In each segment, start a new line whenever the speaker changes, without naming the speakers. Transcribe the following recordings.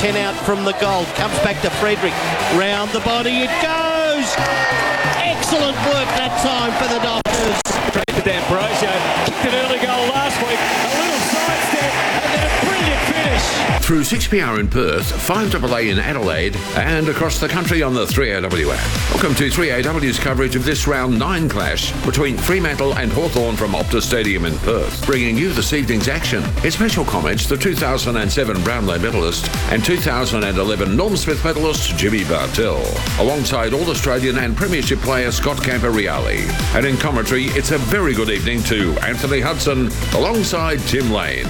10 out from the goal. Comes back to Frederick. Round the body it goes. Excellent work that time for the Dockers.
Straight to D'Ambrosio. Kicked an early goal last week. A little sidestep and then a brilliant finish.
Through 6PR in Perth, 5AA in Adelaide, and across the country on the 3AW app. Welcome to 3AW's coverage of this round 9 clash between Fremantle and Hawthorn from Optus Stadium in Perth, bringing you this evening's action. In special comments, the 2007 Brownlow medalist and 2011 Norm Smith medalist Jimmy Bartell, alongside All-Australian and Premiership player Scott Camporeale. And in commentary, it's a very good evening to Anthony Hudson alongside Tim Lane.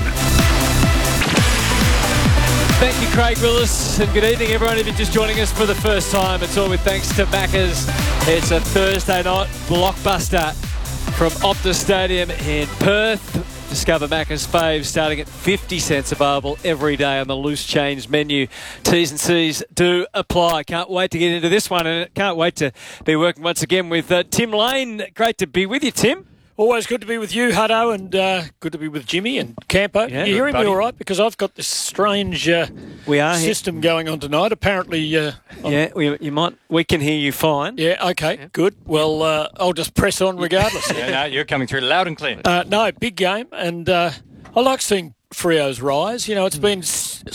Thank you, Craig Willis, and good evening, everyone. If you're just joining us for the first time, it's all with thanks to Macca's. It's a Thursday night blockbuster from Optus Stadium in Perth. Discover Macca's faves starting at 50 cents, available every day on the loose change menu. T's and C's do apply. Can't wait to get into this one, and can't wait to be working once again with Tim Lane. Great to be with you, Tim.
Always good to be with you, Hutto, and good to be with Jimmy and Campo.
Yeah,
you hearing
buddy.
me all right? Because I've got this strange system going on tonight. Apparently,
you might. We can hear you fine.
Yeah, okay, good. Well, I'll just press on regardless.
No, you're coming through loud and clear.
No, big game, and I like seeing Freo's rise. You know, it's been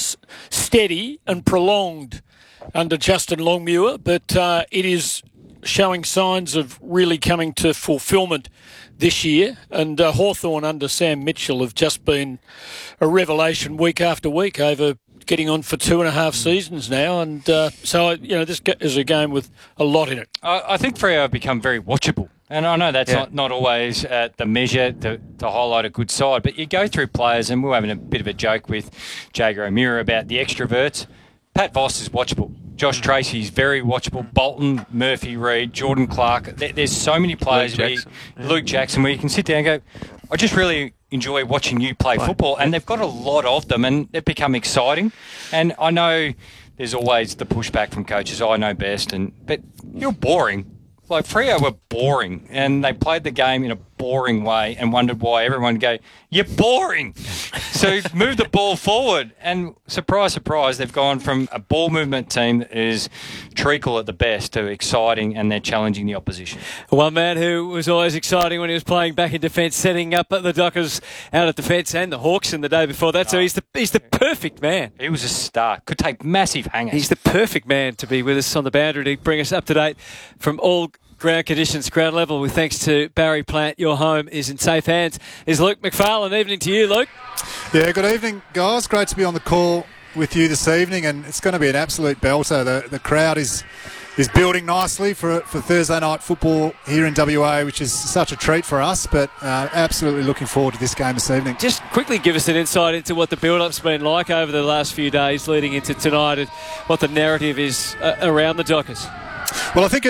steady and prolonged under Justin Longmuir, but it is showing signs of really coming to fulfilment this year, and Hawthorn under Sam Mitchell have just been a revelation week after week over getting on for 2.5 seasons now, and so this is a game with a lot in it.
I think Freo have become very watchable, and I know that's not always the measure to highlight a good side, but you go through players, and we're having a bit of a joke with Jager O'Meara about the extroverts. Pat Voss is watchable. Josh Tracy's very watchable. Bolton, Murphy, Reid, Jordan Clark. There's so many players. Luke Jackson, where you can sit down and go, I just really enjoy watching you play football. And they've got a lot of them, and they've become exciting. And I know there's always the pushback from coaches, I know best, but you're boring. Like, Freo were boring, and they played the game in a boring way and wondered why everyone would go, you're boring. So move the ball forward. And surprise, surprise, they've gone from a ball movement team that is treacle at the best to exciting, and they're challenging the opposition.
One man who was always exciting when he was playing back in defence, setting up the Dockers out at defence and the Hawks in the day before that. So he's the perfect man.
He was a star. Could take massive hangers.
He's the perfect man to be with us on the boundary to bring us up to date from all ground conditions, ground level, with thanks to Barry Plant. Your home is in safe hands. Is Luke McFarlane. Evening to you, Luke.
Yeah, good evening, guys. Great to be on the call with you this evening, and it's going to be an absolute belter. The crowd is building nicely for Thursday night football here in WA, which is such a treat for us, but absolutely looking forward to this game this evening.
Just quickly give us an insight into what the build-up's been like over the last few days leading into tonight, and what the narrative is around the Dockers.
Well, I think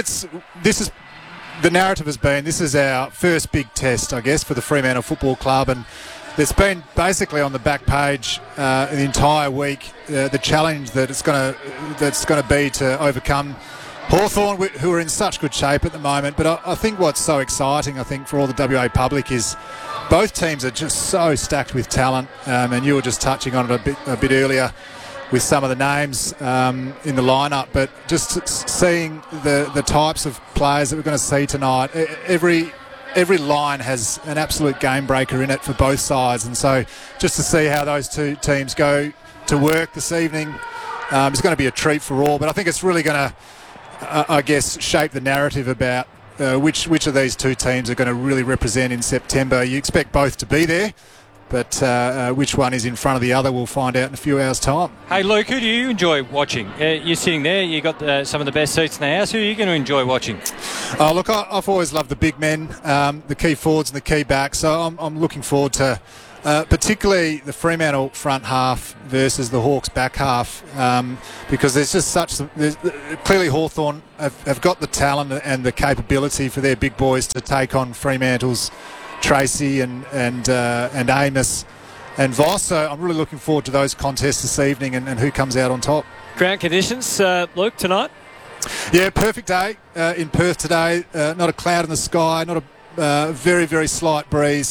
the narrative has been, this is our first big test, I guess, for the Fremantle Football Club, and there's been basically on the back page the entire week the challenge that it's going to be to overcome Hawthorn, who are in such good shape at the moment. But I think what's so exciting, I think, for all the WA public is both teams are just so stacked with talent, and you were just touching on it a bit earlier with some of the names in the lineup, but just seeing the types of players that we're going to see tonight, every line has an absolute game breaker in it for both sides, and so just to see how those two teams go to work this evening is going to be a treat for all. But I think it's really going to, I guess, shape the narrative about which of these two teams are going to really represent in September. You expect both to be there, but which one is in front of the other, we'll find out in a few hours' time.
Hey, Luke, who do you enjoy watching? You're sitting there, you've got some of the best seats in the house. Who are you going to enjoy watching?
Oh, look, I've always loved the big men, the key forwards and the key backs, so I'm looking forward to particularly the Fremantle front half versus the Hawks back half, because there's just clearly Hawthorn have got the talent and the capability for their big boys to take on Fremantle's Tracy and Amos and Voss. So I'm really looking forward to those contests this evening and who comes out on top.
Ground conditions, Luke, tonight?
Yeah, perfect day in Perth today. Not a cloud in the sky, not a very, very slight breeze.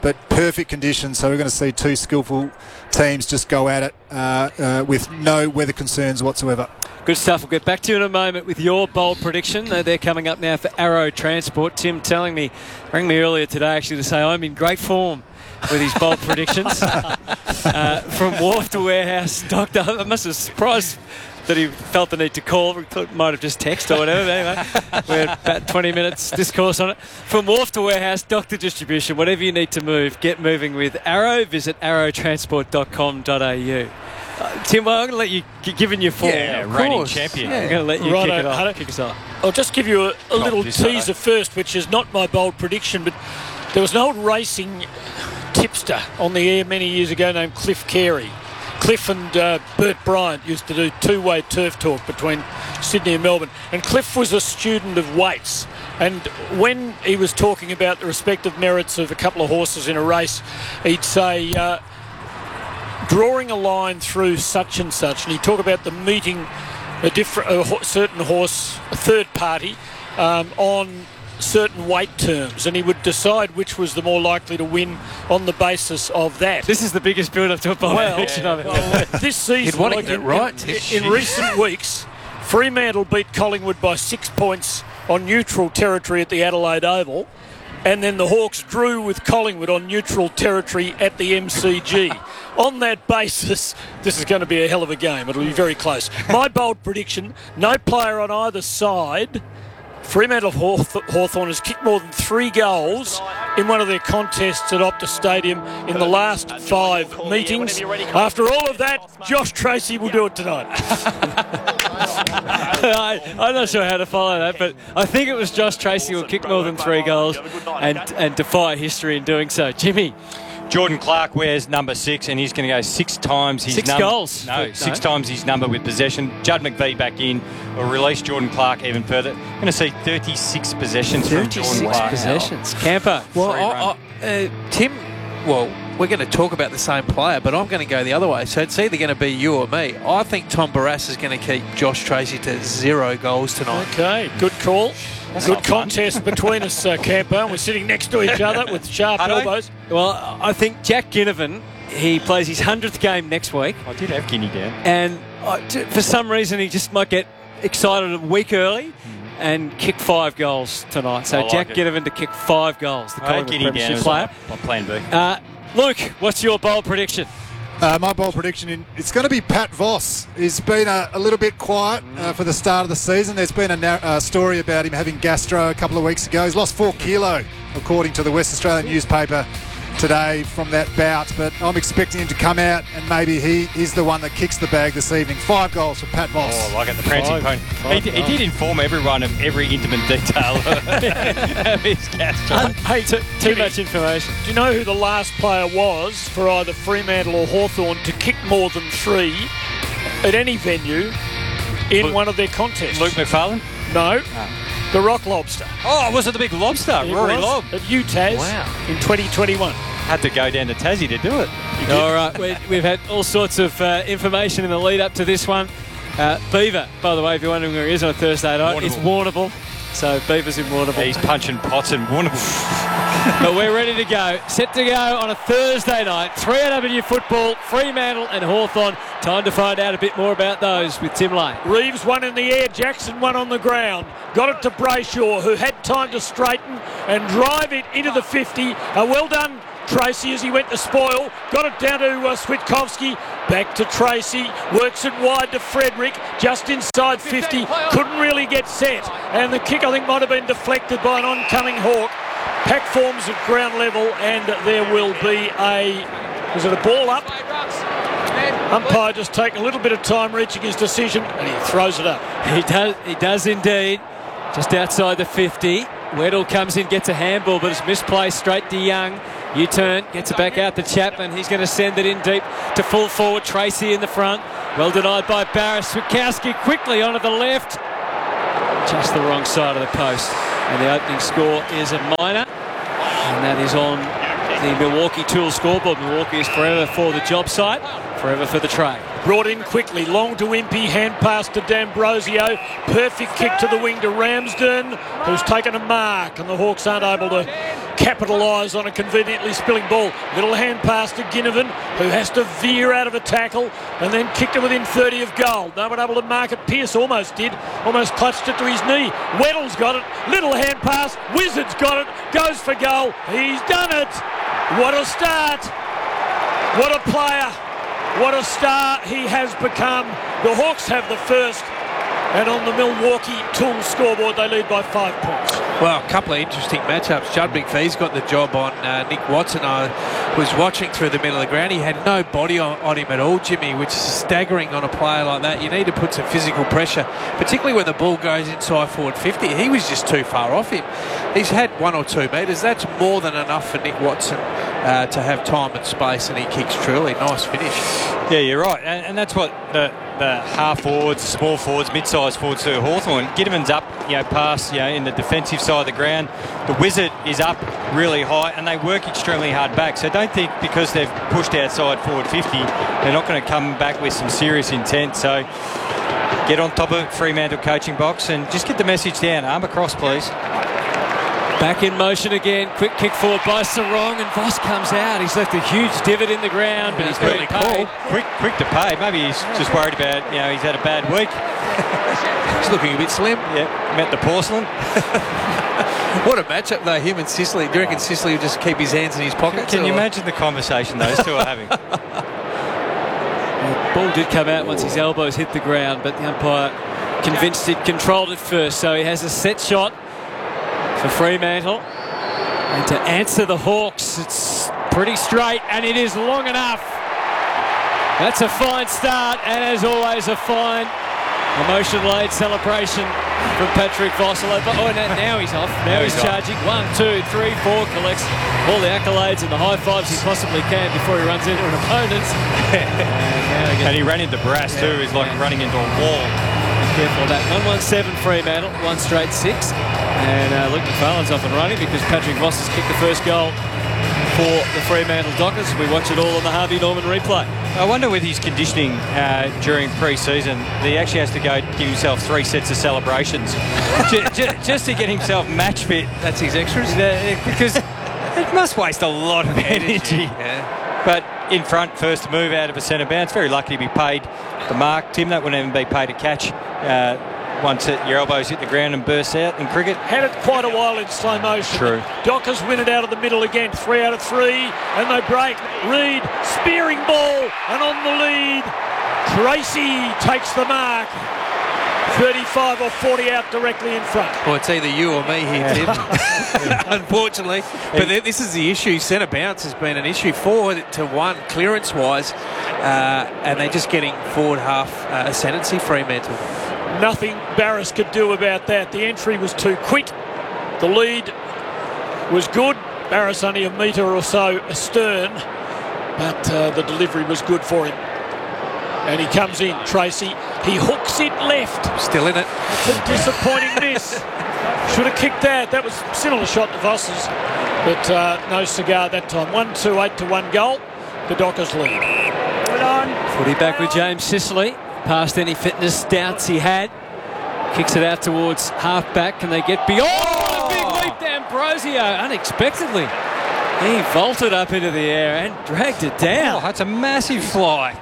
but perfect conditions. So we're going to see two skillful teams just go at it with no weather concerns whatsoever.
Good stuff. We'll get back to you in a moment with your bold prediction. They're coming up now for Arrow Transport. Tim rang me earlier today actually to say I'm in great form with his bold predictions. From wharf to warehouse, Doctor. I must have surprised that he felt the need to call. We thought might have just texted or whatever. But anyway, we had about 20 minutes discourse on it. From wharf to warehouse, Doctor Distribution, whatever you need to move, get moving with Arrow. Visit arrowtransport.com.au. Tim, well, I'm going to let you, given your form,
reigning champion.
I'm going to let you kick us off.
I'll just give you a little teaser first, which is not my bold prediction, but there was an old racing tipster on the air many years ago named Cliff Carey. Cliff and Bert Bryant used to do two-way turf talk between Sydney and Melbourne. And Cliff was a student of weights. And when he was talking about the respective merits of a couple of horses in a race, he'd say, drawing a line through such and such, and he'd talk about the meeting a certain horse, a third party, on certain weight terms, and he would decide which was the more likely to win on the basis of that.
This is the biggest build-up to a bold prediction I've ever.
This season,
you'd want to get it right.
In recent weeks, Fremantle beat Collingwood by 6 points on neutral territory at the Adelaide Oval, and then the Hawks drew with Collingwood on neutral territory at the MCG. On that basis, this is going to be a hell of a game. It'll be very close. My bold prediction, no player on either side. Fremantle Hawthorn has kicked more than 3 goals in one of their contests at Optus Stadium in the last 5 meetings. After all of that, Josh Tracy will do it tonight.
I'm not sure how to follow that, but I think it was Josh Tracy who will kick more than 3 goals and defy history in doing so. Jimmy.
Jordan Clark wears number 6, and he's going to go 6 times his
6
number.
goals?
No, 6 times his number with possession. Judd McVie back in will release Jordan Clark even further. Going to see 36 possessions from Jordan Clark.
36 possessions. Camper.
Well, Tim, we're going to talk about the same player, but I'm going to go the other way. So it's either going to be you or me. I think Tom Barrass is going to keep Josh Tracy to 0 goals tonight.
Okay, good call. Good contest between us, Camper. And we're sitting next to each other with sharp elbows.
Well, I think Jack Ginnivan, he plays his 100th game next week.
I did have Guinea down.
And for some reason, he just might get excited a week early and kick 5 goals tonight. So Jack Ginnivan to kick 5 goals. The Collingwood Premiership player.
My plan B.
Luke, what's your bold prediction?
My bold prediction, it's going to be Pat Voss. He's been a little bit quiet for the start of the season. There's been a story about him having gastro a couple of weeks ago. He's lost 4 kilo, according to the West Australian newspaper today from that bout. But I'm expecting him to come out and maybe he's the one that kicks the bag this evening. 5 goals for Pat Voss.
Oh, I like it, the prancing pony. He did inform everyone of every intimate detail of his gastro.
Hey, too much information.
Do you know who the last player was for either Fremantle or Hawthorn to kick more than 3 at any venue in one of their contests?
Luke McFarlane?
No. The Rock Lobster.
Oh, was it the big lobster? Rory Lobb.
At UTAS in 2021.
Had to go down to Tassie to do it.
All right, we've had all sorts of information in the lead up to this one. Beaver, by the way, if you're wondering where he is on a Thursday night, it's Warrnambool. So Beaver's in Warrnambool.
He's punching pots in Warrnambool.
But we're ready to go. Set to go on a Thursday night. 3AW football, Fremantle and Hawthorn. Time to find out a bit more about those with Tim Lane.
Reeves one in the air, Jackson one on the ground. Got it to Brayshaw, who had time to straighten and drive it into the 50. Well done, Tracy, as he went to spoil. Got it down to Switkowski. Back to Tracy. Works it wide to Frederick. Just inside 50. Couldn't really get set. And the kick, I think, might have been deflected by an oncoming Hawk. Pack forms at ground level, and there will be is it a ball up? Umpire just taking a little bit of time reaching his decision, and he throws it up.
He does indeed. Just outside the 50. Weddle comes in, gets a handball, but it's misplaced straight to Young. U-turn, gets it back out to Chapman. He's going to send it in deep to full forward. Tracy in the front. Well denied by Barras. Switkowski quickly onto the left. Just the wrong side of the post. And the opening score is a minor. And that is on The Milwaukee Tools scoreboard. Milwaukee is forever for the job site, forever for the trade.
Brought in quickly, long to Impey, hand pass to D'Ambrosio, perfect kick to the wing to Ramsden, who's taken a mark, and the Hawks aren't able to capitalise on a conveniently spilling ball. Little hand pass to Ginnivan, who has to veer out of a tackle and then kicked it within 30 of goal. No one able to mark it. Pearce almost did, almost clutched it to his knee. Weddle's got it, little hand pass, Wizard's got it, goes for goal. He's done it. What a start. What a player. What a star he has become. The Hawks have the first, and on the Milwaukee Tools scoreboard they lead by 5 points.
Well, a couple of interesting matchups. Judd McPhee's got the job on Nick Watson. I was watching through the middle of the ground. He had no body on him at all, Jimmy, which is staggering on a player like that. You need to put some physical pressure, particularly when the ball goes inside forward 50. He was just too far off him. He's had 1 or 2 metres. That's more than enough for Nick Watson to have time and space, and he kicks truly. Nice finish.
Yeah, you're right. And that's what the half forwards, small forwards, mid-sized forwards do. Hawthorn, Gittiman's up, past, in the defensive side of the ground. The Wizard is up really high, and they work extremely hard back. So don't think because they've pushed outside forward 50, they're not going to come back with some serious intent. So get on top of Fremantle coaching box and just get the message down. Arm across, please.
Back in motion again. Quick kick forward by Sarong, and Voss comes out. He's left a huge divot in the ground, but he's really cool.
Quick to pay. Maybe he's just worried about, he's had a bad week.
He's looking a bit slim.
Yeah, met the porcelain.
What a matchup, though, him and Sicily. Do you reckon Sicily will just keep his hands in his pockets?
Can you imagine the conversation those two are having?
The ball did come out once his elbows hit the ground, but the umpire convinced he'd controlled it first, so he has a set shot for Fremantle. And to answer the Hawks, it's pretty straight, and it is long enough. That's a fine start, and as always, a fine emotion-laden celebration from Patrick Voss. Oh, now he's off. Now he's charging. 1, 2, 3, 4, collects all the accolades and the high fives he possibly can before he runs into an opponent.
And he ran into Barrass too. He's like running into a wall.
Careful of that. 1-1-7 Fremantle, 1 straight 6. And Luke McFarlane's off and running because Patrick Voss has kicked the first goal for the Fremantle Dockers. We watch it all on the Harvey Norman replay.
I wonder with his conditioning during pre-season, he actually has to go give himself 3 sets of celebrations just to get himself match fit.
That's his extras?
Because it must waste a lot of energy.
Yeah.
But in front, first move out of a centre bounce. Very lucky to be paid the mark. Tim, that wouldn't even be paid a catch. Once your elbows hit the ground and burst out in cricket.
Had it quite a while in slow motion.
True.
Dockers win it out of the middle again. 3 out of 3. And they break. Reed, spearing ball. And on the lead, Tracy takes the mark. 35 or 40 out directly in front.
Well, it's either you or me here, Tim. Unfortunately. But this is the issue. Centre bounce has been an issue. 4-1 clearance-wise. And they're just getting forward half ascendancy, Fremantle.
Nothing Barrass could do about that. The entry was too quick. The lead was good. Barrass only a metre or so astern. But the delivery was good for him. And he comes in, Tracy. He hooks it left.
Still in it.
It's a disappointing miss. Should have kicked that. That was a similar shot to Voss's. But no cigar that time. 1-2-8 to 1 goal. The Dockers lead.
Footy back with James Sicily. Past any fitness doubts he had. Kicks it out towards half-back. Can they get beyond? Oh, a big leap, D'Ambrosio. Unexpectedly. He vaulted up into the air and dragged it down.
Oh, that's a massive fly.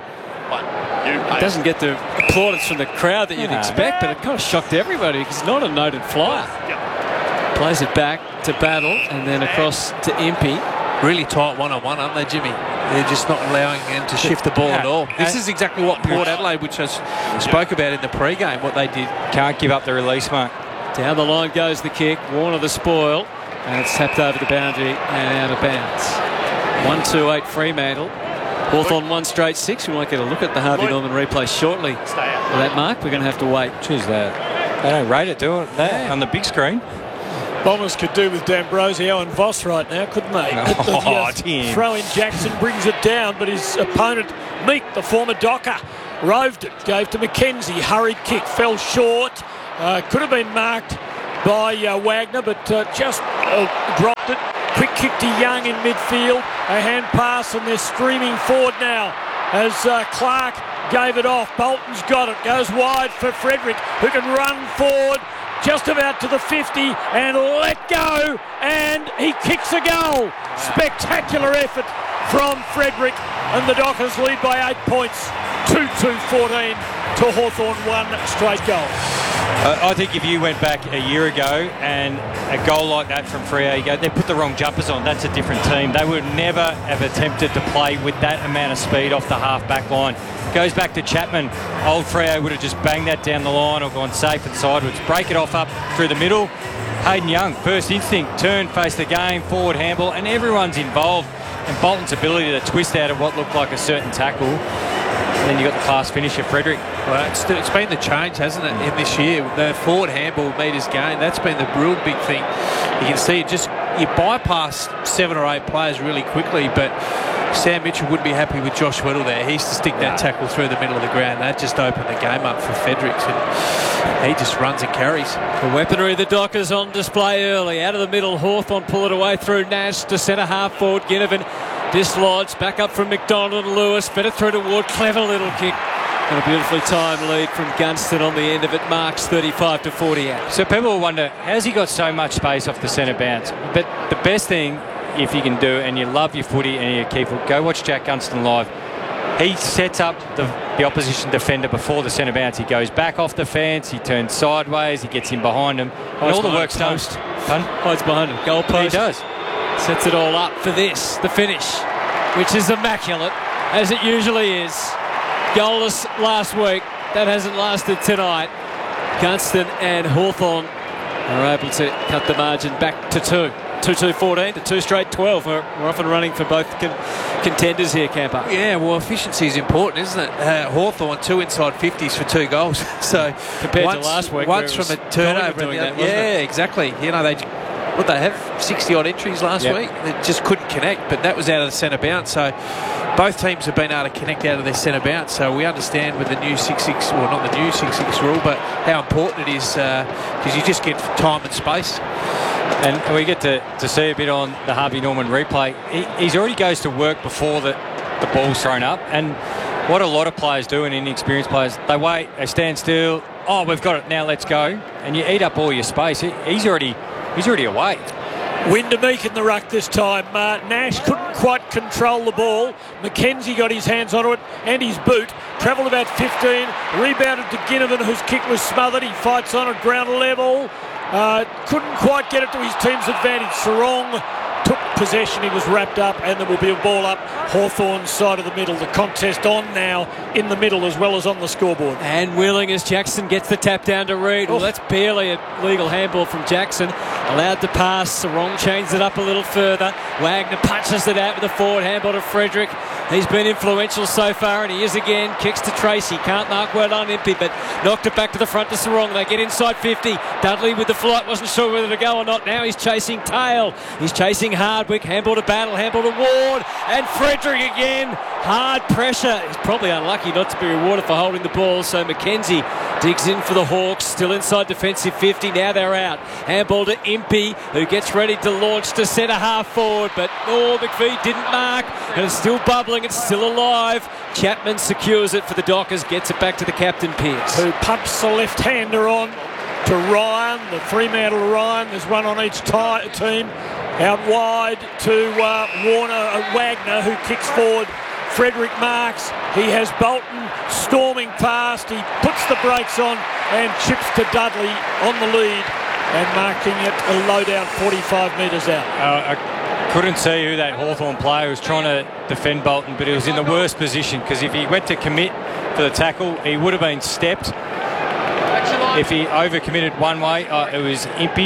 It doesn't get the plaudits from the crowd that you'd expect, but it kind of shocked everybody because he's not a noted flyer. Plays it back to Battle and then across to Impey.
Really tight one-on-one, aren't they, Jimmy? They're just not allowing him to shift the ball at all. This is exactly what Port Adelaide, which I spoke about in the pre-game, what they did.
Can't give up the release, mate.
Down the line goes the kick. Warner the spoil. And it's tapped over the boundary and out of bounds. 1-2-8 Fremantle. Hawthorn 1 straight 6. We might get a look at the Harvey Norman replay shortly. For that mark, we're going to have to wait.
Choose that. They don't rate it, do it? That on the big screen.
Bombers could do with D'Ambrosio and Voss right now, couldn't they?
Tim.
Throw-in Jackson brings it down, but his opponent, Meek, the former Docker, roved it, gave to McKenzie, hurried kick, fell short. Could have been marked by Wagner, but just dropped it. Quick kick to Young in midfield. A hand pass and they're streaming forward now as Clark gave it off. Bolton's got it. Goes wide for Frederick, who can run forward just about to the 50 and let go. And he kicks a goal. Spectacular effort from Frederick. And the Dockers lead by 8 points. 2-2-14 to Hawthorn, 1 straight goal.
I think if you went back a year ago and a goal like that from Freo, you go, they put the wrong jumpers on. That's a different team. They would never have attempted to play with that amount of speed off the half-back line. Goes back to Chapman. Old Freo would have just banged that down the line or gone safe and sideways. Break it off up through the middle. Hayden Young, first instinct, turn, face the game, forward handball, and everyone's involved. And Bolton's ability to twist out of what looked like a certain tackle. And then you got the class finisher, Frederick.
Well, it's been the change, hasn't it, in this year? The forward handball meters gained, that's been the real big thing. You can see you bypass 7 or 8 players really quickly, but Sam Mitchell wouldn't be happy with Josh Weddle there. He used to stick that tackle through the middle of the ground. That just opened the game up for Fredericks, and he just runs and carries.
The weaponry of the Dockers on display early. Out of the middle, Hawthorn pull it away through Nash to centre half forward. Ginnivan dislodged, back up from McDonald and Lewis. Fed it through to Ward. Clever little kick. And a beautifully timed lead from Gunston on the end of it. Marks 35-48.
So people will wonder, how's he got so much space off the centre bounce? But the best thing, if you can do, and you love your footy and you keep it, go watch Jack Gunston live. He sets up the opposition defender before the centre bounce. He goes back off the fence, he turns sideways, he gets in behind him, and all the work's done.
Hides behind him. Goal post.
He does.
Sets it all up for this, the finish, which is immaculate, as it usually is. Goalless last week. That hasn't lasted tonight. Gunston and Hawthorn are able to cut the margin back to 2. 2-2-14 to 2 straight 12. We're off and running for both contenders here, Camper.
Yeah, well, efficiency is important, isn't it? Hawthorn, 2 inside 50s for 2 goals. So
compared to last week,
once from a turnover. Exactly. You know, they have 60 odd entries last week. They just couldn't connect, but that was out of the centre bounce. So both teams have been able to connect out of their centre bounce. So we understand with the new 6-6, well, not the new 6-6 rule, but how important it is because you just get time and space.
And we get to see a bit on the Harvey Norman replay. He already goes to work before the ball's thrown up. And what a lot of players do, and inexperienced players, they wait, they stand still. Oh, we've got it now, let's go. And you eat up all your space. He's already away.
Windermeek in the ruck this time. Nash couldn't quite control the ball. McKenzie got his hands onto it and his boot. Travelled about 15. Rebounded to Ginnivan, whose kick was smothered. He fights on at ground level. Couldn't quite get it to his team's advantage. Sarong took possession, he was wrapped up, and there will be a ball up Hawthorn's side of the middle. The contest on now in the middle as well as on the scoreboard.
And Willing as Jackson gets the tap down to Reid. Well, that's barely a legal handball from Jackson. Allowed to pass. Sarong chains it up a little further. Wagner punches it out with a forward handball to Frederick. He's been influential so far, and he is again. Kicks to Tracy. Can't mark well on Impey, but knocked it back to the front to Sarong. They get inside 50. Dudley with the flight. Wasn't sure whether to go or not. Now he's chasing Tail. He's chasing Hardwick. Handball to Battle. Handball to Ward. And Frederick again. Hard pressure. He's probably unlucky not to be rewarded for holding the ball. So McKenzie digs in for the Hawks. Still inside defensive 50. Now they're out. Handball to Impey, who gets ready to launch to centre half forward. But McVeigh didn't mark. And it's still bubbling. It's still alive. Chapman secures it for the Dockers. Gets it back to the captain, Pearce,
who pumps the left-hander on to Ryan, the Fremantle Ryan. There's one on each team. Out wide to Wagner, who kicks forward. Frederick marks. He has Bolton storming past. He puts the brakes on and chips to Dudley on the lead and marking it a low down 45 metres out.
I couldn't see who that Hawthorn player was trying to defend Bolton, but he was in the worst position because if he went to commit for the tackle, he would have been stepped. If he overcommitted one way, it was Impey,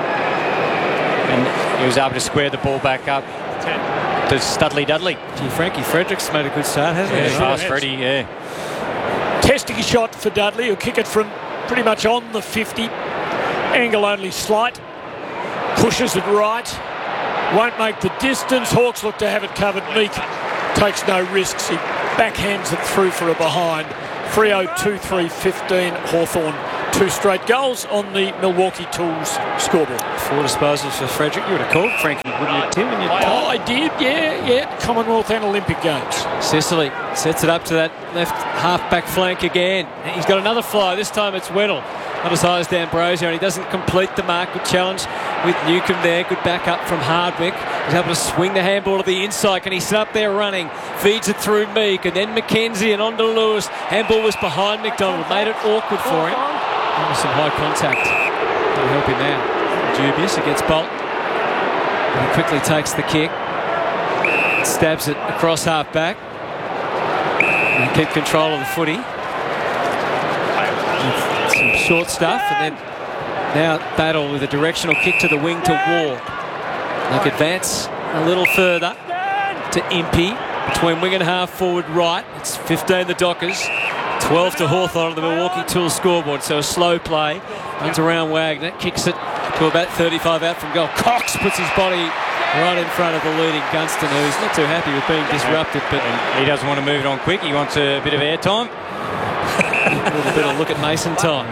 and he was able to square the ball back up to Studley Dudley.
Gee, Frankie Fredericks made a good start, hasn't he?
Fast Freddie, yeah.
Testing shot for Dudley, who'll kick it from pretty much on the 50. Angle only slight. Pushes it right. Won't make the distance. Hawks look to have it covered. Meek takes no risks. He backhands it through for a behind. Freo 2-3-15. Hawthorn 2 straight goals on the Milwaukee Tools scoreboard.
4 disposals for Frederick. You would have called Frankie, wouldn't you, Tim?
I did, yeah. Commonwealth and Olympic Games.
Sicily sets it up to that left half-back flank again. He's got another fly. This time it's Weddle. Not as high as D'Ambrosio, and he doesn't complete the mark. Good challenge with Newcombe there. Good backup from Hardwick. He's able to swing the handball to the inside. Can he sit up there running? Feeds it through Meek, and then McKenzie and on to Lewis. Handball was behind McDonald. Made it awkward for him. There was some high contact. That'll help him out. Dubious against Bolt. And he quickly takes the kick. Stabs it across half-back. And keep control of the footy. Some short stuff, and then now Battle with a directional kick to the wing to Ward. Look, advance a little further to Impey between wing and half forward right. It's 15 the Dockers, 12 to Hawthorn on the Milwaukee Tools scoreboard. So a slow play, runs around Wagner, kicks it to about 35 out from goal. Cox puts his body right in front of the leading Gunston, who's not too happy with being disrupted, but
he doesn't want to move it on quick. He wants a bit of airtime.
A little bit of look at Mason time.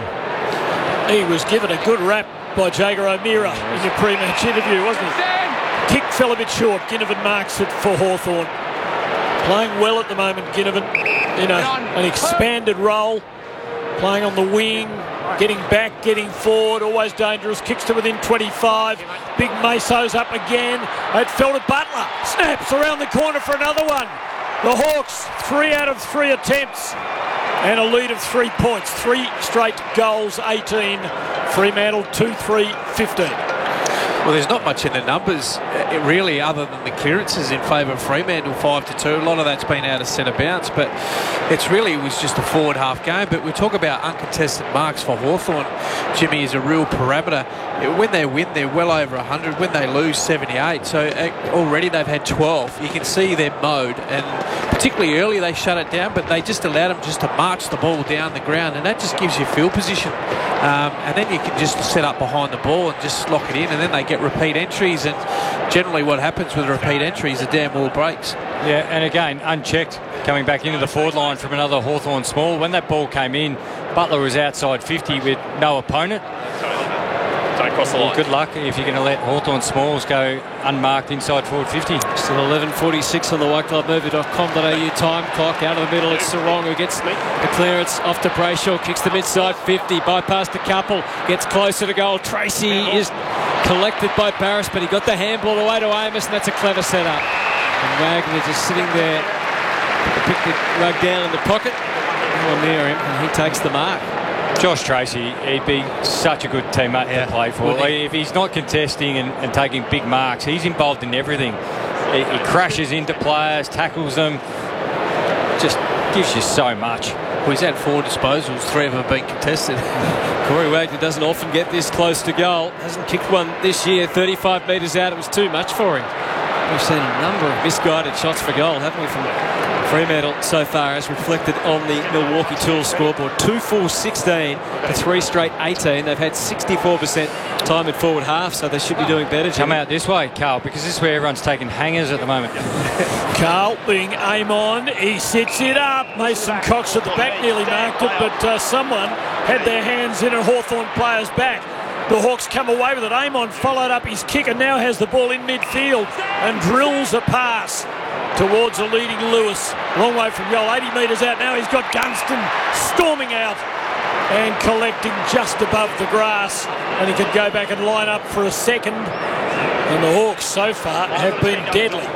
He was given a good rap by Jager O'Meara in the pre-match interview, wasn't he? Kick fell a bit short. Ginnivan marks it for Hawthorn. Playing well at the moment, Ginnivan, in an expanded role. Playing on the wing, getting back, getting forward, always dangerous. Kicks to within 25. Big Meso's up again. It fell to Butler. Snaps around the corner for another one. The Hawks, 3 out of 3 attempts. And a lead of 3 points. 3 straight goals, 18. Fremantle, 2-3, 15.
Well, there's not much in the numbers, really, other than the clearances in favour of Fremantle, 5-2. A lot of that's been out of centre bounce, but it was just a forward half game. But we talk about uncontested marks for Hawthorn. Jimmy is a real parameter. When they win, they're well over 100. When they lose, 78. So already they've had 12. You can see their mode, and particularly early they shut it down, but they just allowed them just to march the ball down the ground, and that just gives you field position. And then you can just set up behind the ball and just lock it in, and then they get repeat entries, and generally what happens with repeat entries, the damn ball breaks.
Yeah, and again, unchecked, coming back into the forward line from another Hawthorn small. When that ball came in, Butler was outside 50 with no opponent. Don't cross the line. Well, good luck if you're going to let Hawthorn smalls go unmarked inside forward 50.
Still 11:46 on the whiteclubmovie.com.au time clock. Out of the middle, it's Sarong who gets the clearance off to Brayshaw, kicks the mid-side 50, bypassed a couple, gets closer to goal. Tracy is collected by Barris, but he got the handball away to Amos, and that's a clever setup. And Wagner just sitting there, picked the rug down in the pocket, near him, and he takes the mark.
Josh Tracy, he'd be such a good teammate to play for. If he's not contesting and taking big marks, he's involved in everything. He crashes into players, tackles them, just gives you so much.
Well, he's had 4 disposals, 3 of them have been contested.
Corey Wagner doesn't often get this close to goal. Hasn't kicked one this year. 35 metres out, it was too much for him. We've seen a number of misguided shots for goal, haven't we, from Fremantle so far, as reflected on the Milwaukee Tools scoreboard. 2-4-16 to 3 straight 18. They've had 64% time in forward half, so they should be doing better.
Come out this way, Carl, because this is where everyone's taking hangers at the moment.
Carl being aim on, he sets it up. Mason Cox at the back nearly marked it, but someone had their hands in a Hawthorn player's back. The Hawks come away with it. Amon followed up his kick and now has the ball in midfield and drills a pass towards a leading Lewis. Long way from goal, 80 metres out. Now he's got Gunston storming out and collecting just above the grass. And he can go back and line up for a second. And the Hawks so far have been deadly.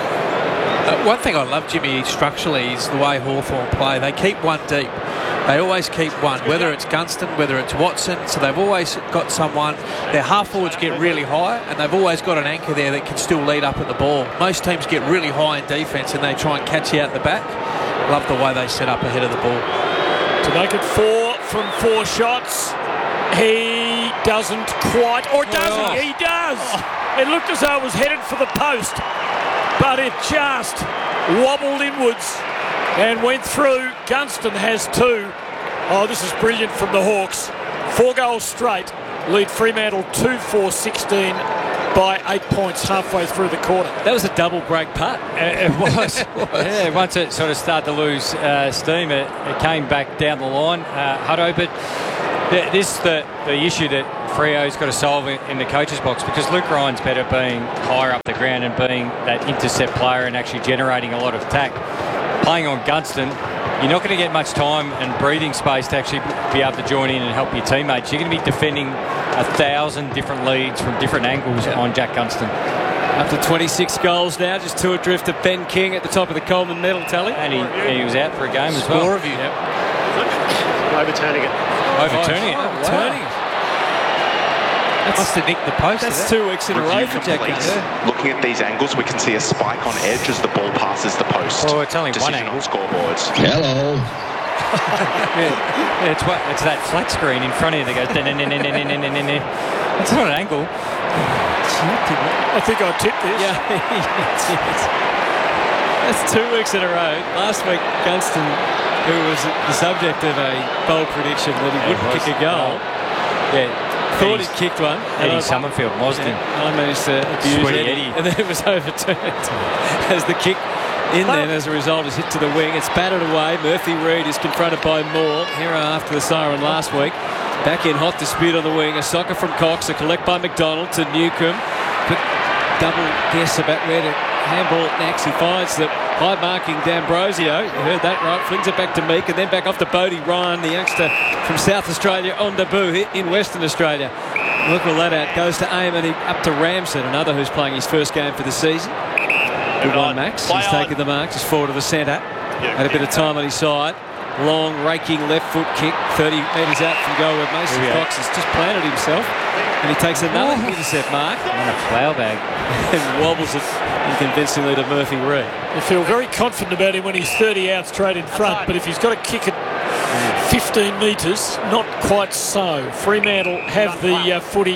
One thing I love, Jimmy, structurally is the way Hawthorn play. They keep one deep. They always keep one, whether it's Gunston, whether it's Watson. So they've always got someone. Their half forwards get really high, and they've always got an anchor there that can still lead up at the ball. Most teams get really high in defence, and they try and catch you out the back. Love the way they set up ahead of the ball.
To make it 4 from 4 shots, he doesn't quite, or does he? He does. It looked as though it was headed for the post, but it just wobbled inwards and went through. Gunston has 2. Oh, this is brilliant from the Hawks. 4 goals straight. Lead Fremantle 2-4-16 by 8 points halfway through the quarter.
That was a double break putt.
It was. Yeah, once it sort of started to lose steam, it came back down the line. Hutto, but This the issue that Freo's got to solve in the coach's box, because Luke Ryan's better being higher up the ground and being that intercept player and actually generating a lot of attack. Playing on Gunston, you're not going to get much time and breathing space to actually be able to join in and help your teammates. You're going to be defending 1,000 different leads from different angles on Jack Gunston.
Up to 26 goals now, just 2 adrift of Ben King at the top of the Coleman medal tally.
And he was out for a game as well.
Score review.
Yep.
Overturning it.
Overturning it.
Overturning it.
Must have nicked the post.
That's 2 weeks in a row for Jack Gunston.
Looking at these angles, we can see a spike on edge as the ball passes the post.
Oh, it's only one
Decision
angle.
on scoreboards.
Hello.
Yeah, it's that flat screen in front of you that goes. It's not an angle.
I think I tipped this.
Yeah, that's 2 weeks in a row. Last week, Gunston, who was the subject of a bold prediction that he wouldn't kick a goal, thought he'd kicked one.
Eddie Summerfield, Mosden.
I managed to abuse
Sweaty
Eddie,
Eddie.
and then it was overturned as the kick in then as a result is hit to the wing. It's batted away. Murphy Reid is confronted by Moore. Here after the siren last week. Back in hot dispute on the wing. A soccer from Cox. A collect by McDonald to Newcomb. Quick double guess about where to handball it next. He finds the high marking D'Ambrosio. You heard that right. Flings it back to Meek and then back off to Bodie Ryan, the youngster from South Australia, on debut in Western Australia. Look at that. Goes to Aim and up to Ramsden, another who's playing his first game for the season. Good one, Max. He's taken the mark just forward to the centre. Had a bit of time on his side. Long, raking left foot kick, 30 metres out from goal where Mason Cox has just planted himself. And he takes another intercept mark.
And a flower bag.
And wobbles it convincingly to Murphy Reid.
I feel very confident about him when he's 30 out straight in front, but if he's got to kick it 15 metres, not quite so. Fremantle have the footy.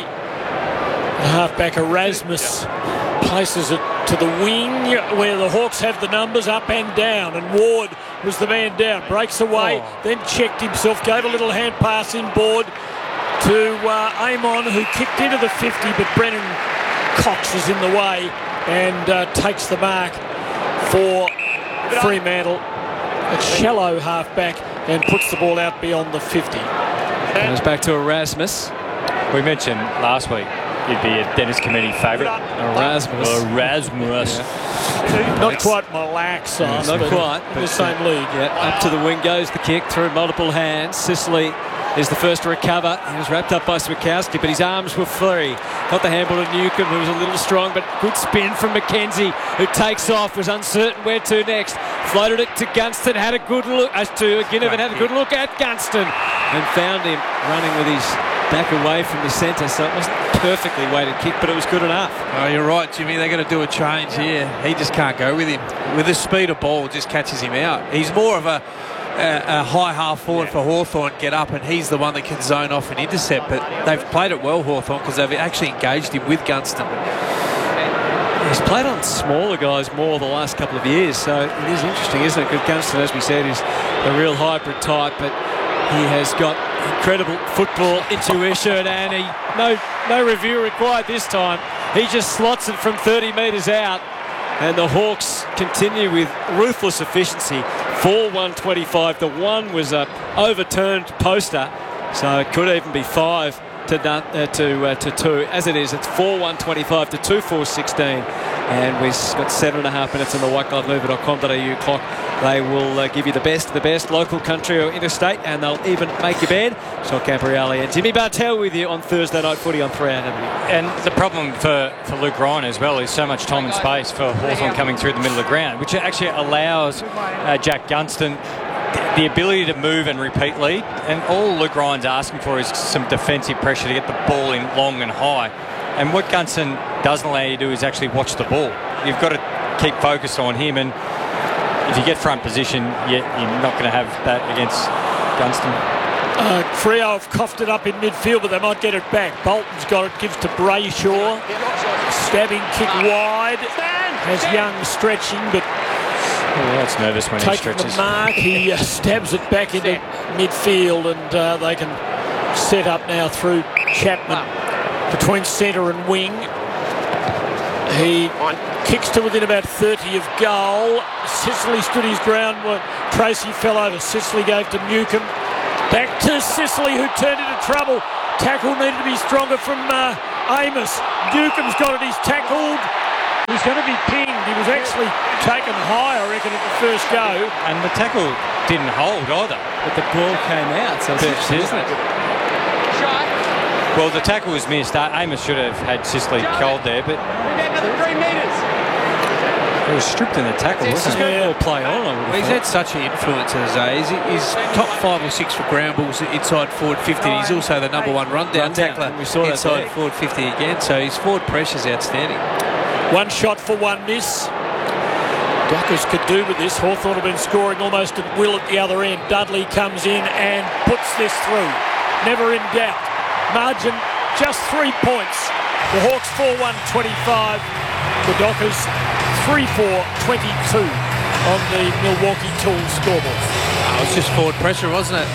The halfback Erasmus places it to the wing where the Hawks have the numbers up and down, and Ward was the man down, breaks away, then checked himself, gave a little hand pass inboard to Amon, who kicked into the 50, but Brennan Cox is in the way and takes the mark for Fremantle. A shallow halfback and puts the ball out beyond the 50.
Goes back to Erasmus.
We mentioned last week he'd be a Dennis Committee favourite. Erasmus.
Not quite Malaxos,
Not
but
quite.
in the same league.
Yeah, up to the wing goes the kick through multiple hands. Sicily is the first to recover. He was wrapped up by Swikowski, but his arms were free. Got the handball to Newcomb, who was a little strong, but good spin from McKenzie, who takes off, was uncertain where to next. Floated it to Gunston, had a good look, to Ginnivan, had a good look at Gunston, and found him running with his back away from the centre, so it wasn't a perfectly weighted kick, but it was good enough.
Oh, you're right, Jimmy. They're going to do a change here. He just can't go with him. With the speed of ball, it just catches him out. He's more of a high half forward for Hawthorn, get up, and he's the one that can zone off and intercept. But they've played it well, Hawthorn, because they've actually engaged him with Gunston.
He's played on smaller guys more the last couple of years, so it is interesting, isn't it? Good Gunston, as we said, is a real hybrid type, but he has got incredible football intuition, and no review required this time. He just slots it from 30 metres out, and the Hawks continue with ruthless efficiency. 4-1-25. The one was a overturned poster, so it could even be 5 to 2. As it is, it's 4-1-25 to 2-4-16, and we've got 7.5 minutes on the whiteglovemover.com.au clock. They will give you the best of the best, local, country or interstate, and they'll even make your bed. Sean Campriali and Jimmy Bartell with you on Thursday Night Footy on 3AW.
And the problem for Luke Ryan as well is so much time and space for Hawthorn coming through the middle of the ground, which actually allows Jack Gunston the ability to move and repeat lead. And all Luke Ryan's asking for is some defensive pressure to get the ball in long and high. And what Gunston doesn't allow you to do is actually watch the ball. You've got to keep focused on him, and if you get front position, you're not going to have that against Gunston.
Freo have coughed it up in midfield, but they might get it back. Bolton's got it, gives to Brayshaw. Stabbing kick wide. Has Young stretching, but
it's nervous when he
taking
stretches.
the mark. He stabs it back into midfield, and they can set up now through Chapman between centre and wing. He kicks to within about 30 of goal. Sicily stood his ground when Tracy fell over. Sicily gave to Newcomb. Back to Sicily, who turned into trouble. Tackle needed to be stronger from Amos. Newcomb's got it. He's tackled. He's going to be pinged. He was actually taken high, I reckon, at the first go.
And the tackle didn't hold either.
But the ball came out, so it's interesting, isn't it?
Well, the tackle was missed. Amos should have had Sicily cold there, but
Another 3 metres.
he was stripped in the tackle, wasn't he?
More play on, I would have
He's
thought.
had such an influence as he's top 5 or 6 for ground balls inside forward 50. He's also the number 1 rundown tackler
We saw that
inside
there.
forward 50 again. So his forward pressure's outstanding.
One shot for one miss. Dockers could do with this. Hawthorn have been scoring almost at will at the other end. Dudley comes in and puts this through. Never in doubt. Margin just 3 points. The Hawks 4-1-25. The Dockers 3-4-22 on the Milwaukee Tools scoreboard.
It was just forward pressure, wasn't it,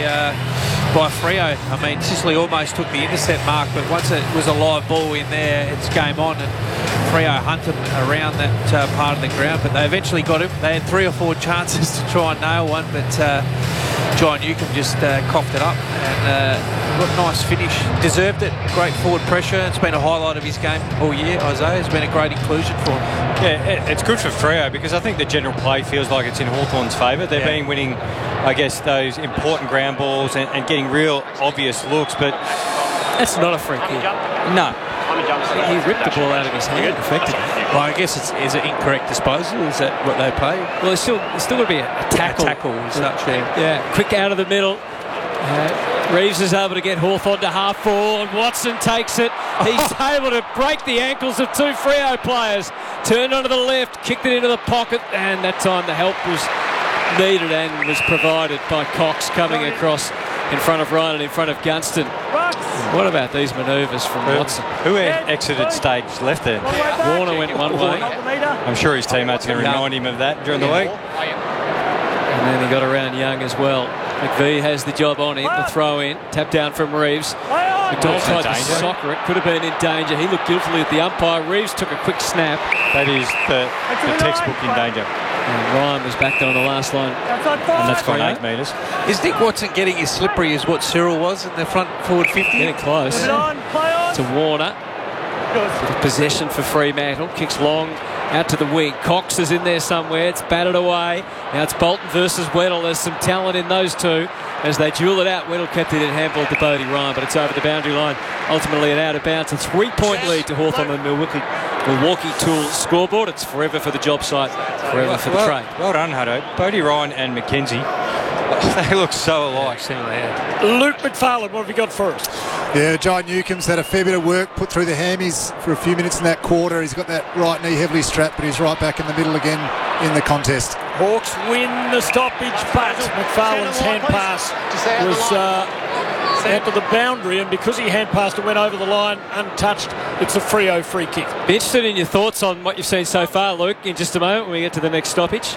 by Freo. I mean, Sicily almost took the intercept mark, but once it was a live ball in there, it's game on, and Freo hunted around that part of the ground, but they eventually got him. They had 3 or 4 chances to try and nail one, but John Newcomb just coughed it up, and what a nice finish. Deserved it. Great forward pressure. It's been a highlight of his game all year, Isaiah. It's been a great inclusion for him.
Yeah, it's good for Freo because I think the general play feels like it's in Hawthorn's favour. They've been winning, I guess, those important ground balls and getting real obvious looks, but
That's not a free kick.
no.
He ripped the ball out of his hand effectively.
Well, I guess is it incorrect disposal? Is that what they play?
Well, it's still going to be a tackle.
Tackle as such, yeah.
Yeah, quick out of the middle. Reeves is able to get Hawthorn to half forward. Watson takes it. He's able to break the ankles of 2 Freo players. Turned onto the left, kicked it into the pocket, and that time the help was needed and was provided by Cox coming across in front of Ryan and in front of Gunston. What about these manoeuvres from Watson?
Who exited stage left there?
Warner went one way,
I'm sure his teammates are going to remind him of that during the week.
and then he got around Young as well. McVee has the job on him. The throw in, tap down from Reeves. McDonald tried to soccer it, could have been in danger. He looked guiltily at the umpire. Reeves took a quick snap.
That is the textbook in danger.
And Ryan was back there on the last line.
And that's gone 8 metres.
Is Nick Watson getting as slippery as what Cyril was in the front forward 50?
Getting close to Warner. Bit of possession for Fremantle. Kicks long out to the wing. Cox is in there somewhere. It's batted away. Now it's Bolton versus Weddle. There's some talent in those two as they duel it out. Weddle kept it in handball to Bodie Ryan, but it's over the boundary line. Ultimately an out of bounds. A 3-point lead to Hawthorn on the Milwaukee Tools scoreboard. It's forever for the job site, forever for the trade.
Well done, Hutto. Bodie Ryan and McKenzie. They look so alike.
Luke McFarlane, what have you got for us?
Yeah, John Newcomb's had a fair bit of work put through the hammies for a few minutes in that quarter. He's got that right knee heavily strapped, but he's right back in the middle again in the contest.
Hawks win the stoppage, but McFarlane's hand pass was out to the boundary, and because he hand passed it went over the line untouched. It's a Freo free kick.
Be interested in your thoughts on what you've seen so far, Luke, in just a moment when we get to the next stoppage.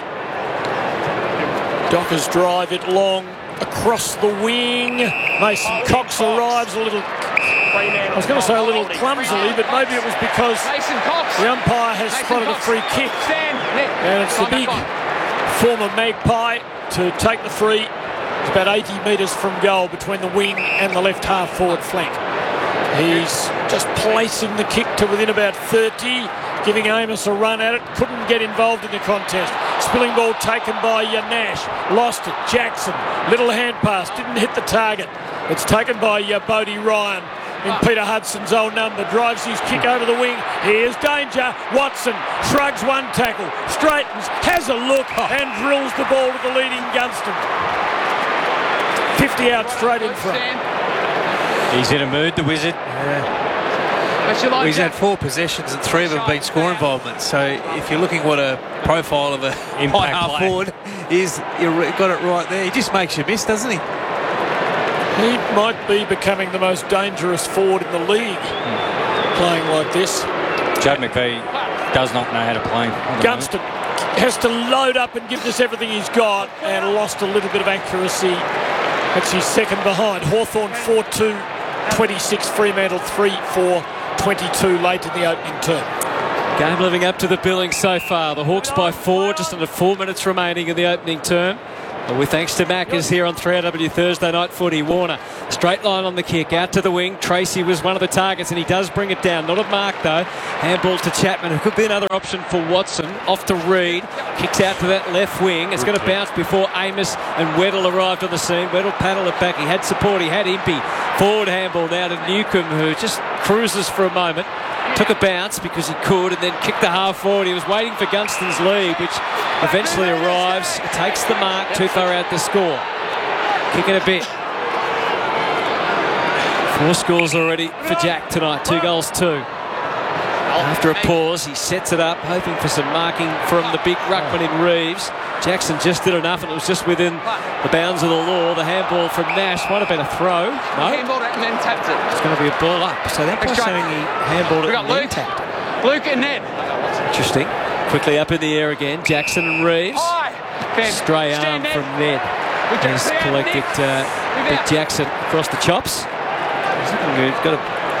Dockers drive it long across the wing. Mason Cox arrives a little, I was going to say a little clumsily, but maybe it was because the umpire has spotted a free kick. And it's the big former Magpie to take the free. It's about 80 metres from goal between the wing and the left half forward flank. He's just placing the kick to within about 30, giving Amos a run at it. Couldn't get involved in the contest. Spilling ball taken by Nash. Lost it. Jackson. Little hand pass. Didn't hit the target. It's taken by Bodie Ryan in Peter Hudson's old number. Drives his kick over the wing. Here's danger. Watson shrugs one tackle. Straightens. Has a look and drills the ball to the leading Gunston. 50 out straight in front.
He's in a mood, the Wizard.
Well, he's had 4 possessions and 3 of them been score involvements. So if you're looking what a profile of a high half forward is, you've got it right there. He just makes you miss, doesn't he?
He might be becoming the most dangerous forward in the league playing like this.
Judd McVee does not know how to play.
Gunston has to load up and give this everything he's got, and lost a little bit of accuracy. That's his second behind. Hawthorn 4-2-26, Fremantle 3-4-22 late in the opening term.
Game living up to the billing so far. The Hawks by 4, just under 4 minutes remaining in the opening term. Well, with thanks to Maccas here on 3AW Thursday Night Footy. Warner, straight line on the kick, out to the wing. Tracy was one of the targets, and he does bring it down. Not a mark, though. Handball to Chapman, who could be another option for Watson. Off to Reid. Kicks out to that left wing. It's going to bounce before Amos and Weddle arrived on the scene. Weddle paddled it back. He had support. He had Impey. Forward handball now to Newcomb, who just cruises for a moment. Took a bounce because he could, and then kicked the half forward. He was waiting for Gunston's lead, which eventually arrives. It takes the mark, too far out to score. Kicking a bit. 4 scores already for Jack tonight. 2 goals, 2. After a pause, he sets it up, hoping for some marking from the big ruckman in Reeves. Jackson just did enough, and it was just within the bounds of the law. The handball from Nash might have been a throw. No,
handballed it and then tapped it.
It's going to be a ball up. So that was saying he handballed it and then tapped it.
Luke and Ned.
Interesting. Quickly up in the air again. Jackson and Reeves. Stray arm from Ned. He's collected Big Jackson across the chops. He's looking good. Got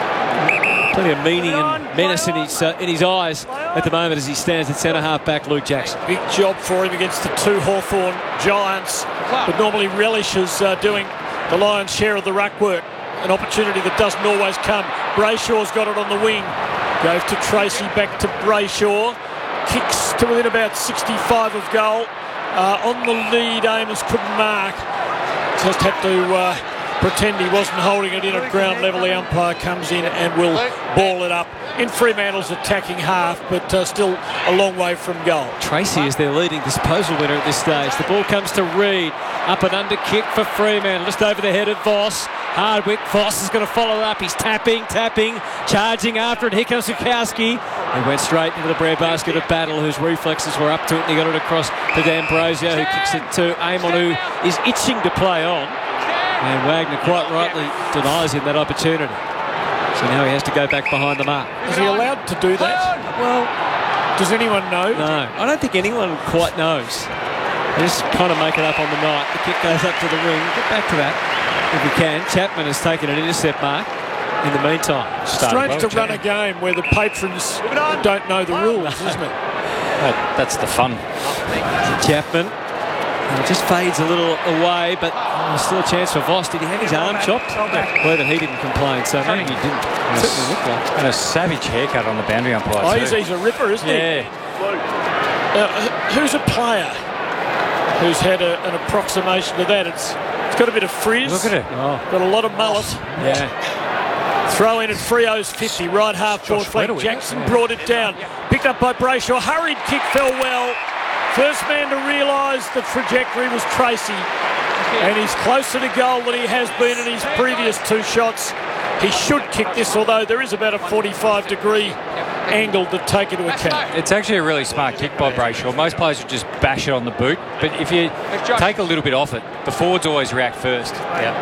plenty of meaning and menace in his eyes at the moment as he stands at centre half back, Luke Jackson.
Big job for him against the 2 Hawthorn Giants, but normally relishes doing the lion's share of the ruck work. An opportunity that doesn't always come. Brayshaw's got it on the wing. Goes to Tracy, back to Brayshaw. Kicks to within about 65 of goal. On the lead, Amos couldn't mark. Just had to pretend he wasn't holding it in at ground level. The umpire comes in and will ball it up in Fremantle's attacking half, but still a long way from goal.
Tracy is their leading disposal winner at this stage. The ball comes to Reid. Up and under kick for Fremantle, just over the head of Voss. Hardwick, Voss is going to follow up. He's tapping, charging after it. Here comes Sukowski. He went straight into the breadbasket of Battle, whose reflexes were up to it, and he got it across to D'Ambrosio, who kicks it to Amon, who is itching to play on. And Wagner quite rightly denies him that opportunity. So now he has to go back behind the mark.
Is he allowed to do that? Well, does anyone know?
No, I don't think anyone quite knows. They just kind of make it up on the night. The kick goes up to the ring. Get back to that if you can. Chapman has taken an intercept mark in the meantime.
Strange to run a game where the patrons don't know the rules, isn't it?
That's the fun.
Chapman. It just fades a little away, but still a chance for Voss. Did he have his arm chopped? Well, then he didn't complain, so maybe he didn't. Certainly looked like.
And a savage haircut on the boundary umpire.
Oh, he's a ripper, isn't he?
Yeah.
Who's a player who's had an approximation to that? It's got a bit of frizz.
Look at it.
Got a lot of mullet.
Yeah.
Throw in at Freo's 50, right half forward flank. Jackson brought it down. Picked up by Brayshaw. Hurried kick, fell well. First man to realise the trajectory was Tracy, and he's closer to goal than he has been in his previous 2 shots. He should kick this, although there is about a 45-degree angle to take into account.
It's actually a really smart kick by Brayshaw. Most players would just bash it on the boot, but if you take a little bit off it, the forwards always react first.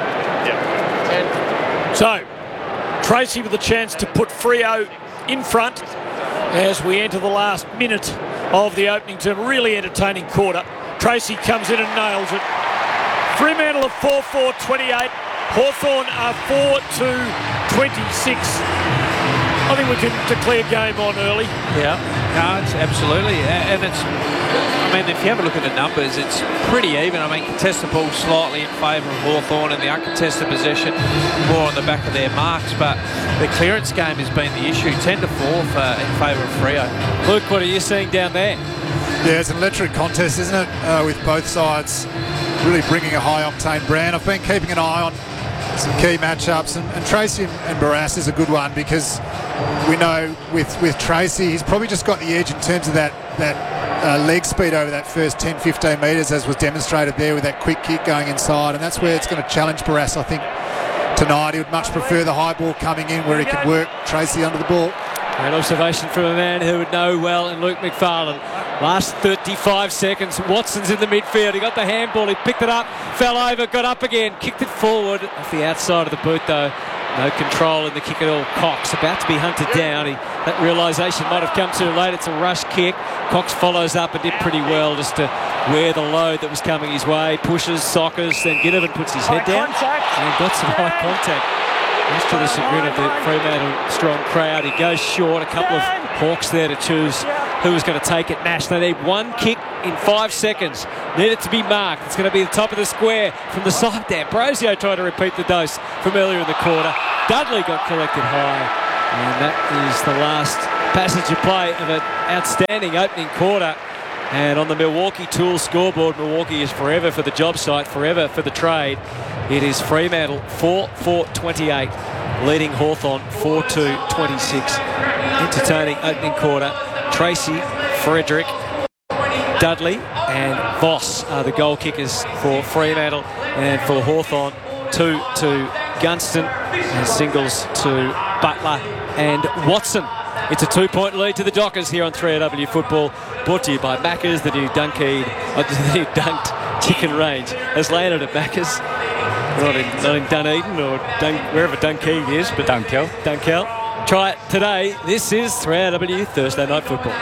So, Tracy with a chance to put Freo in front as we enter the last minute of the opening term. Really entertaining quarter. Tracy comes in and nails it. Fremantle are 4-4-28. Hawthorn are 4-2-26. I think we can declare game on early.
Yeah, no, it's absolutely. And it's, I mean, if you have a look at the numbers, it's pretty even. I mean, contested ball slightly in favour of Hawthorn, and the uncontested possession more on the back of their marks. But the clearance game has been the issue. 10-4 in favour of Freo.
Luke, what are you seeing down there?
Yeah, it's an electric contest, isn't it? With both sides really bringing a high-octane brand. I've been keeping an eye on some key matchups, and Tracy and Barras is a good one, because we know with Tracy, he's probably just got the edge in terms of that leg speed over that first 10-15 metres, as was demonstrated there with that quick kick going inside, and that's where it's going to challenge Barras, I think, tonight. He would much prefer the high ball coming in where he can work Tracy under the ball.
Great observation from a man who would know well in Luke McFarlane. Last 35 seconds, Watson's in the midfield. He got the handball, he picked it up, fell over, got up again, kicked it forward off the outside of the boot though. No control in the kick at all. Cox about to be hunted down. That realisation might have come too late. It's a rush kick. Cox follows up and did pretty well just to wear the load that was coming his way. Pushes, sockers, then Ginnivan puts his head down and got some high contact. Much to the chagrin of the Fremantle strong crowd. He goes short. A couple of Hawks there to choose who was going to take it. Nash, they need one kick in 5 seconds. Need it to be marked. It's going to be the top of the square from the side there. Brosio tried to repeat the dose from earlier in the quarter. Dudley got collected high. And that is the last passage of play of an outstanding opening quarter. And on the Milwaukee Tools scoreboard, Milwaukee is forever for the job site, forever for the trade. It is Fremantle 4-4-28, leading Hawthorn 4-2-26. Entertaining opening quarter. Tracy, Frederick, Dudley and Voss are the goal kickers for Fremantle, and for Hawthorn, 2 to Gunston and singles to Butler and Watson. It's a 2-point lead to the Dockers here on 3AW Football, brought to you by Macca's. The new Dunked chicken range has landed at Macca's. Not in Dunedin or wherever Dunkeld is, but Dunkeld. Try it today. This is 3AW Thursday Night Football.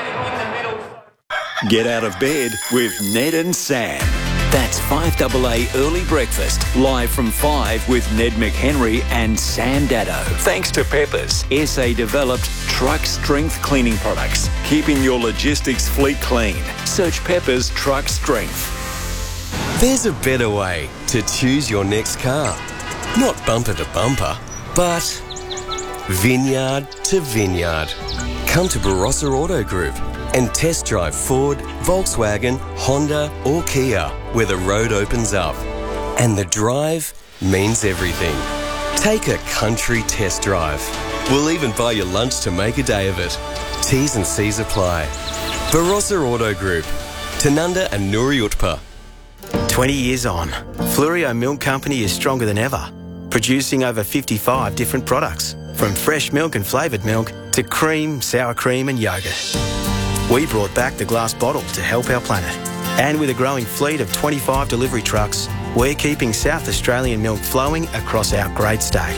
Get out of bed with Ned and Sam. That's 5AA Early Breakfast, live from 5 with Ned McHenry and Sam Dado. Thanks to Peppers, SA-developed truck strength cleaning products, keeping your logistics fleet clean. Search Peppers Truck Strength.
There's a better way to choose your next car. Not bumper to bumper, but vineyard to vineyard. Come to Barossa Auto Group and test drive Ford, Volkswagen, Honda or Kia, where the road opens up. And the drive means everything. Take a country test drive. We'll even buy you lunch to make a day of it. T's and C's apply. Barossa Auto Group, Tanunda and Nuri Utpa.
20 years on, Fluorio Milk Company is stronger than ever, producing over 55 different products, from fresh milk and flavoured milk to cream, sour cream and yoghurt. We brought back the glass bottle to help our planet. And with a growing fleet of 25 delivery trucks, we're keeping South Australian milk flowing across our great state.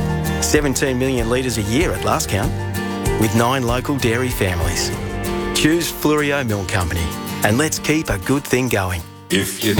17 million litres a year at last count, with 9 local dairy families. Choose Fluorio Milk Company, and let's keep a good thing going.
If you